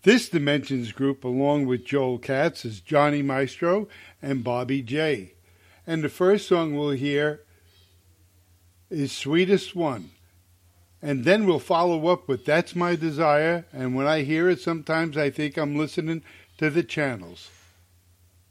This Dimensions group, along with Joel Katz, is Johnny Maestro and Bobby J. And the first song we'll hear is Sweetest One. And then we'll follow up with That's My Desire. And when I hear it, sometimes I think I'm listening to the Channels.